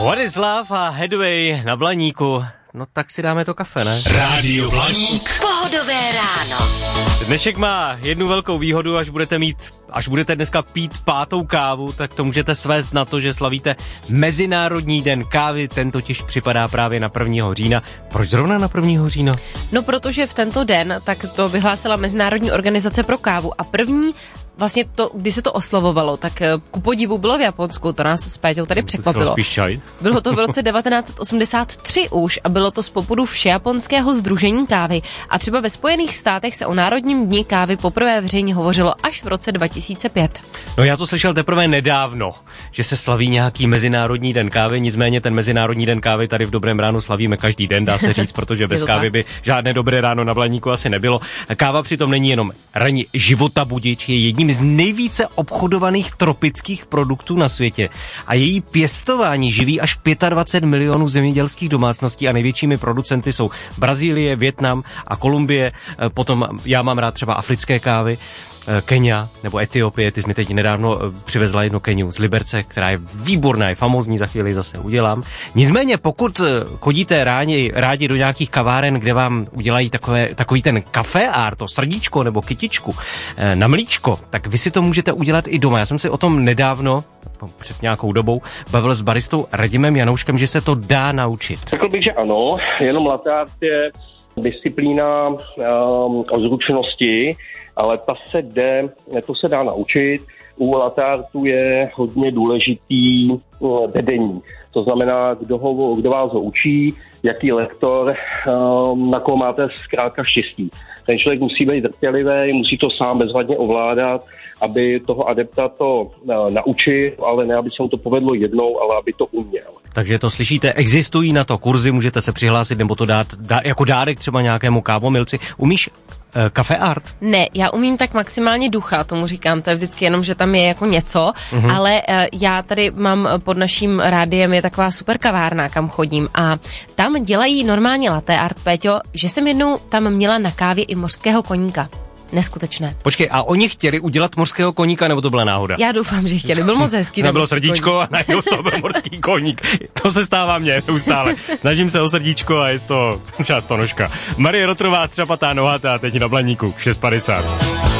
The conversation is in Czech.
What is Love a Headway na Blaníku. No tak si dáme to kafe, ne? Rádio Blaník. Pohodové ráno. Dnešek má jednu velkou výhodu, až budete dneska pít 5. kávu, tak to můžete svést na to, že slavíte Mezinárodní den kávy, ten totiž připadá právě na 1. října. Proč zrovna na 1. října? No protože v tento den, tak to vyhlásila Mezinárodní organizace pro kávu a první vlastně to, když se to oslavovalo, tak ku podivu bylo v Japonsku, to nás s Péťou tady překvapilo. Bylo to v roce 1983 už a bylo to z popudu Všejaponského sdružení kávy a třeba ve Spojených státech se o Národním dni kávy poprvé veřejně hovořilo až v roce 2005. No já to slyšel teprve nedávno, že se slaví nějaký Mezinárodní den kávy, nicméně ten Mezinárodní den kávy tady v Dobrém ránu slavíme každý den, dá se říct, protože bez kávy by žádné dobré ráno na Blaníku asi nebylo. Káva přitom není jenom ranní životabudič, je jedním z nejvíce obchodovaných tropických produktů na světě a její pěstování živí až 25 milionů zemědělských domácností a největšími producenty jsou Brazílie, Vietnam a Kolumbie, potom já mám rád třeba africké kávy, Kenia nebo Etiopie, ty jsi mi teď nedávno přivezla jednu Keniu z Liberce, která je výborná, je famózní, za chvíli zase udělám. Nicméně pokud chodíte rádi do nějakých kaváren, kde vám udělají takový ten café art, to srdíčko nebo kytičku na mlíčko, tak vy si to můžete udělat i doma. Já jsem si o tom nedávno, před nějakou dobou, bavil s baristou Radimem Janouškem, že se to dá naučit. Řekl bych, že ano, jenom latte art je disciplína o zručnosti, ale to se dá naučit. U latte artu je hodně důležitý vedení. To znamená, kdo vás ho učí, jaký lektor, na koho máte zkrátka štěstí. Ten člověk musí být trpělivý, musí to sám bezvadně ovládat, aby toho adepta to naučil, ale ne, aby se mu to povedlo jednou, ale aby to uměl. Takže to slyšíte, existují na to kurzy, můžete se přihlásit nebo to dát jako dárek třeba nějakému kávomilci. Umíš café art? Ne, já umím tak maximálně ducha, tomu říkám, to je vždycky jenom, že tam je jako něco, ale já tady mám pod naším rádiem je taková super kavárna, kam chodím a tam dělají normálně latte art, Péťo, že jsem jednou tam měla na kávě i mořského koníka. Neskutečné. Počkej, a oni chtěli udělat mořského koníka, nebo to byla náhoda? Já doufám, že chtěli, byl moc hezký. Nebylo srdíčko a najednou to byl mořský koník. To se stává mně neustále. Snažím se o srdíčko a je to třeba stonožka. Marie Rotrová, střapatá nohata, teď na Blaníku, 6:50.